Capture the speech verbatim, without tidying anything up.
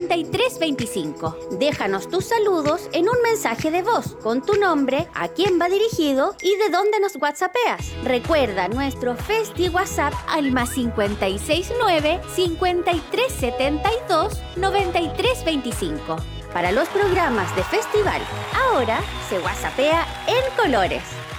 noventa y tres veinticinco. Déjanos tus saludos en un mensaje de voz con tu nombre, a quién va dirigido y de dónde nos whatsappeas. Recuerda nuestro Festi WhatsApp al más cincuenta y seis nueve, cincuenta y tres setenta y dos, noventa y tres veinticinco. Para los programas de festival, ahora se whatsappea en colores.